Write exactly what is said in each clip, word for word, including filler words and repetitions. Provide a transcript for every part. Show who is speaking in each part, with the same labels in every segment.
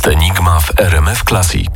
Speaker 1: Podcast Enigma w R M F Classic.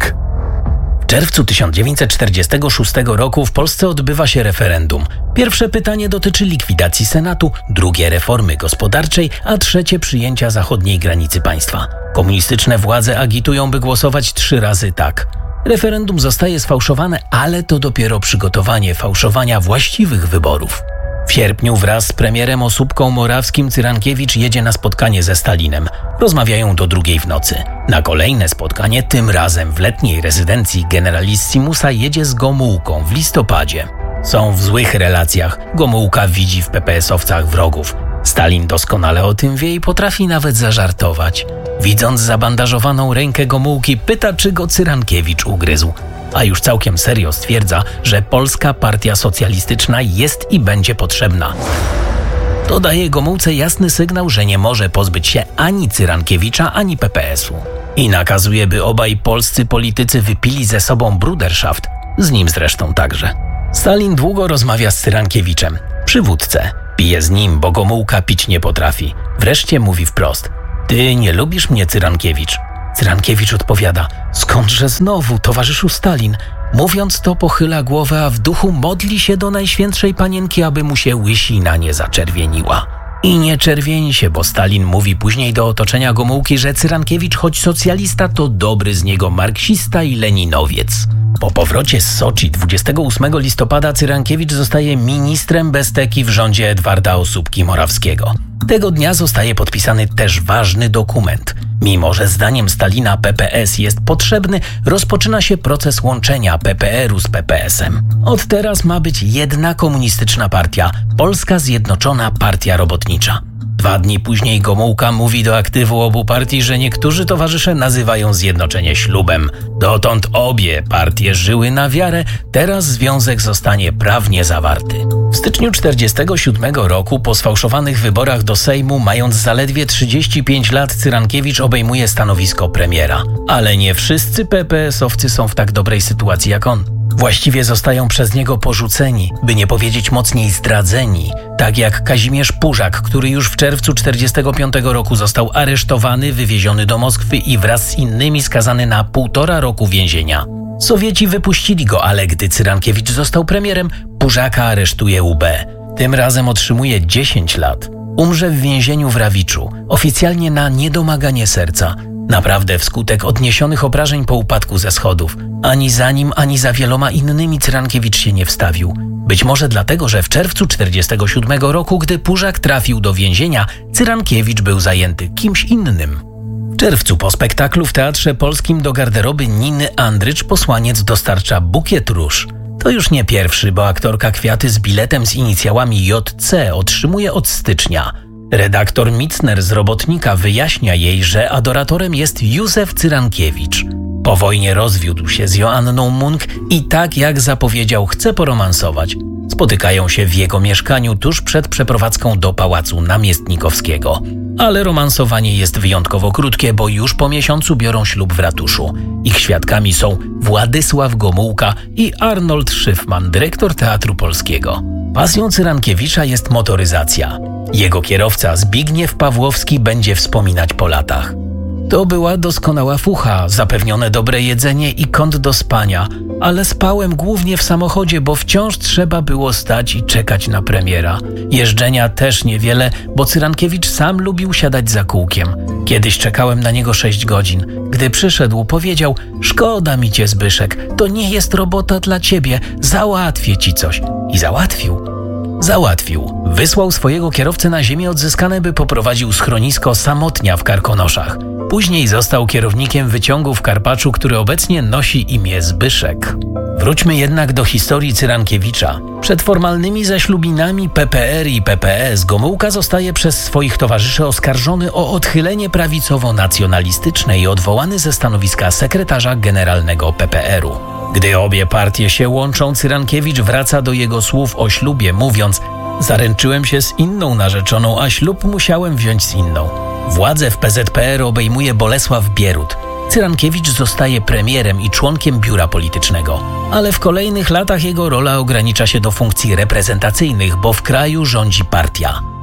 Speaker 2: W czerwcu tysiąc dziewięćset czterdziestego szóstego roku w Polsce odbywa się referendum. Pierwsze pytanie dotyczy likwidacji Senatu, drugie reformy gospodarczej, a trzecie przyjęcia zachodniej granicy państwa. Komunistyczne władze agitują, by głosować trzy razy tak. Referendum zostaje sfałszowane, ale to dopiero przygotowanie fałszowania właściwych wyborów. W sierpniu wraz z premierem Osóbką Morawskim Cyrankiewicz jedzie na spotkanie ze Stalinem. Rozmawiają do drugiej w nocy. Na kolejne spotkanie, tym razem w letniej rezydencji Generalissimusa, jedzie z Gomułką w listopadzie. Są w złych relacjach. Gomułka widzi w pe pe esowcach wrogów. Stalin doskonale o tym wie i potrafi nawet zażartować. Widząc zabandażowaną rękę Gomułki, pyta, czy go Cyrankiewicz ugryzł. A już całkiem serio stwierdza, że Polska Partia Socjalistyczna jest i będzie potrzebna. To daje Gomułce jasny sygnał, że nie może pozbyć się ani Cyrankiewicza, ani pe pe esu. I nakazuje, by obaj polscy politycy wypili ze sobą bruderschaft, z nim zresztą także. Stalin długo rozmawia z Cyrankiewiczem. Przywódcę. Pije z nim, bo Gomułka pić nie potrafi. Wreszcie mówi wprost: ty nie lubisz mnie, Cyrankiewicz. Cyrankiewicz odpowiada: skądże znowu, towarzyszu Stalin? Mówiąc to, pochyla głowę, a w duchu modli się do Najświętszej Panienki, aby mu się łysina nie zaczerwieniła. I nie czerwieni się, bo Stalin mówi później do otoczenia Gomułki, że Cyrankiewicz, choć socjalista, to dobry z niego marksista i leninowiec. Po powrocie z Soczi dwudziestego ósmego listopada Cyrankiewicz zostaje ministrem Besteki w rządzie Edwarda Osóbki Morawskiego. Tego dnia zostaje podpisany też ważny dokument. Mimo że zdaniem Stalina pe pe es jest potrzebny, rozpoczyna się proces łączenia pe pe eru z pe pe esem. Od teraz ma być jedna komunistyczna partia – Polska Zjednoczona Partia Robotnicza. Dwa dni później Gomułka mówi do aktywu obu partii, że niektórzy towarzysze nazywają zjednoczenie ślubem. Dotąd obie partie żyły na wiarę, teraz związek zostanie prawnie zawarty. W styczniu czterdziestego siódmego roku, po sfałszowanych wyborach do Sejmu, mając zaledwie trzydzieści pięć lat, Cyrankiewicz obejmuje stanowisko premiera. Ale nie wszyscy pe pe esowcy są w tak dobrej sytuacji jak on. Właściwie zostają przez niego porzuceni, by nie powiedzieć mocniej zdradzeni, tak jak Kazimierz Pużak, który już w czerwcu czterdziestego piątego roku został aresztowany, wywieziony do Moskwy i wraz z innymi skazany na półtora roku więzienia. Sowieci wypuścili go, ale gdy Cyrankiewicz został premierem, Pużaka aresztuje u be. Tym razem otrzymuje dziesięć lat. Umrze w więzieniu w Rawiczu, oficjalnie na niedomaganie serca. Naprawdę wskutek odniesionych obrażeń po upadku ze schodów. Ani za nim, ani za wieloma innymi Cyrankiewicz się nie wstawił. Być może dlatego, że w czerwcu czterdziestego siódmego roku, gdy Pużak trafił do więzienia, Cyrankiewicz był zajęty kimś innym. W czerwcu po spektaklu w Teatrze Polskim do garderoby Niny Andrycz posłaniec dostarcza bukiet róż. To już nie pierwszy, bo aktorka kwiaty z biletem z inicjałami J C otrzymuje od stycznia. Redaktor Micner z Robotnika wyjaśnia jej, że adoratorem jest Józef Cyrankiewicz. Po wojnie rozwiódł się z Joanną Munk i tak jak zapowiedział, chce poromansować. Spotykają się w jego mieszkaniu tuż przed przeprowadzką do Pałacu Namiestnikowskiego. Ale romansowanie jest wyjątkowo krótkie, bo już po miesiącu biorą ślub w ratuszu. Ich świadkami są Władysław Gomułka i Arnold Szyfman, dyrektor Teatru Polskiego. Pasją Cyrankiewicza jest motoryzacja. Jego kierowca Zbigniew Pawłowski będzie wspominać po latach. To była doskonała fucha, zapewnione dobre jedzenie i kąt do spania, ale spałem głównie w samochodzie, bo wciąż trzeba było stać i czekać na premiera. Jeżdżenia też niewiele, bo Cyrankiewicz sam lubił siadać za kółkiem. Kiedyś czekałem na niego sześć godzin. Gdy przyszedł, powiedział: szkoda mi cię, Zbyszek, to nie jest robota dla ciebie, załatwię ci coś. I załatwił. Załatwił. Wysłał swojego kierowcę na ziemię odzyskane, by poprowadził schronisko Samotnia w Karkonoszach. Później został kierownikiem wyciągu w Karpaczu, który obecnie nosi imię Zbyszek. Wróćmy jednak do historii Cyrankiewicza. Przed formalnymi zaślubinami pe pe er i pe pe es Gomułka zostaje przez swoich towarzyszy oskarżony o odchylenie prawicowo-nacjonalistyczne i odwołany ze stanowiska sekretarza generalnego pe pe eru. Gdy obie partie się łączą, Cyrankiewicz wraca do jego słów o ślubie, mówiąc: zaręczyłem się z inną narzeczoną, a ślub musiałem wziąć z inną. Władzę w pe zet pe er obejmuje Bolesław Bierut. Cyrankiewicz zostaje premierem i członkiem biura politycznego. Ale w kolejnych latach jego rola ogranicza się do funkcji reprezentacyjnych, bo w kraju rządzi partia.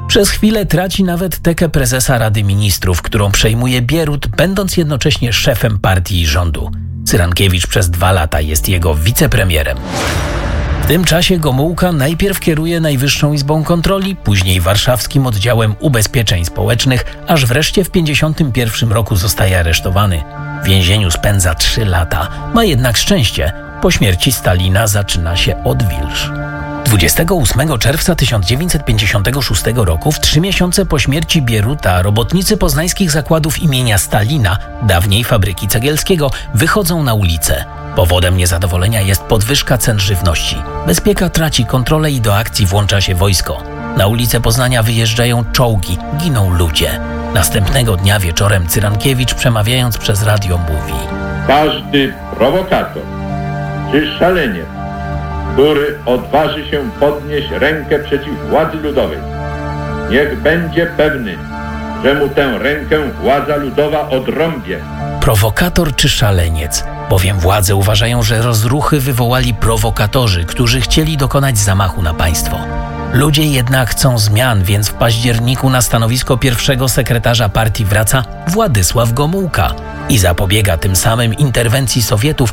Speaker 2: Przez chwilę traci nawet tekę prezesa Rady Ministrów, którą przejmuje Bierut, będąc jednocześnie szefem partii i rządu. Cyrankiewicz przez dwa lata jest jego wicepremierem. W tym czasie Gomułka najpierw kieruje Najwyższą Izbą Kontroli, później Warszawskim Oddziałem Ubezpieczeń Społecznych, aż wreszcie w pięćdziesiątym pierwszym roku zostaje aresztowany. W więzieniu spędza trzy lata. Ma jednak szczęście. Po śmierci Stalina zaczyna się odwilż. dwudziestego ósmego czerwca tysiąc dziewięćset pięćdziesiątego szóstego roku, w trzy miesiące po śmierci Bieruta, robotnicy poznańskich zakładów imienia Stalina, dawniej fabryki Cegielskiego, wychodzą na ulicę. Powodem niezadowolenia jest podwyżka cen żywności. Bezpieka traci kontrolę i do akcji włącza się wojsko. Na ulice Poznania wyjeżdżają czołgi, giną ludzie. Następnego dnia wieczorem Cyrankiewicz, przemawiając przez radio, mówi:
Speaker 3: każdy prowokator czy szaleniec, który odważy się podnieść rękę przeciw władzy ludowej, niech będzie pewny, że mu tę rękę władza ludowa odrąbie.
Speaker 2: Prowokator czy szaleniec? Bowiem władze uważają, że rozruchy wywołali prowokatorzy, którzy chcieli dokonać zamachu na państwo. Ludzie jednak chcą zmian, więc w październiku na stanowisko pierwszego sekretarza partii wraca Władysław Gomułka i zapobiega tym samym interwencji Sowietów,